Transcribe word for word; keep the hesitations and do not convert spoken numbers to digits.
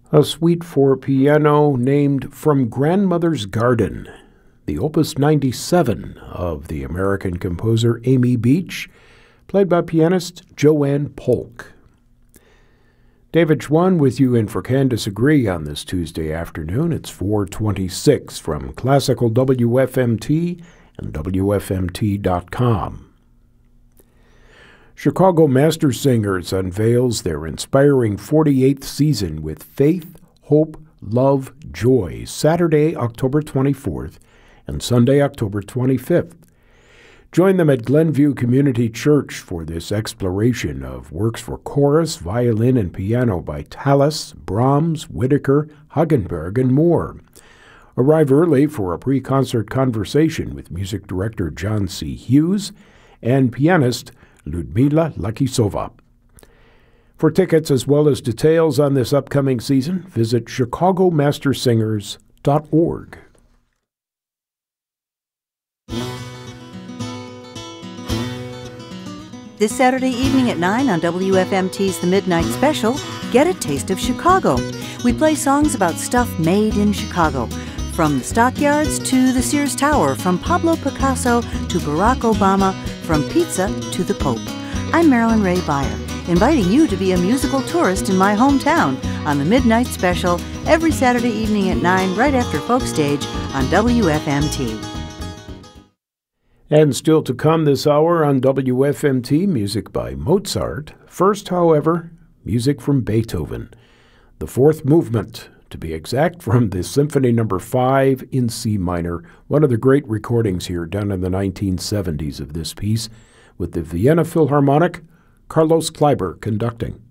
A suite for piano named From Grandmother's Garden, the Opus ninety-seven of the American composer Amy Beach, played by pianist Joanne Polk. David Schwann with you in for Candace Agree on this Tuesday afternoon. It's four twenty-six from Classical W F M T and W F M T dot com. Chicago Master Singers unveils their inspiring forty-eighth season with Faith, Hope, Love, Joy, Saturday, October twenty-fourth and Sunday, October twenty-fifth. Join them at Glenview Community Church for this exploration of works for chorus, violin, and piano by Tallis, Brahms, Whittaker, Hagenberg, and more. Arrive early for a pre-concert conversation with music director John C. Hughes and pianist Ludmila Lakisova. For tickets as well as details on this upcoming season, visit chicago master singers dot org. This Saturday evening at nine on W F M T's The Midnight Special, get a taste of Chicago. We play songs about stuff made in Chicago, from the stockyards to the Sears Tower, from Pablo Picasso to Barack Obama, from pizza to the Pope. I'm Marilyn Ray Beyer, inviting you to be a musical tourist in my hometown on The Midnight Special every Saturday evening at nine, right after Folk Stage on W F M T. And still to come this hour on W F M T, music by Mozart. First, however, music from Beethoven. The fourth movement, to be exact, from the Symphony Number five in C minor, one of the great recordings here done in the nineteen seventies of this piece, with the Vienna Philharmonic, Carlos Kleiber conducting.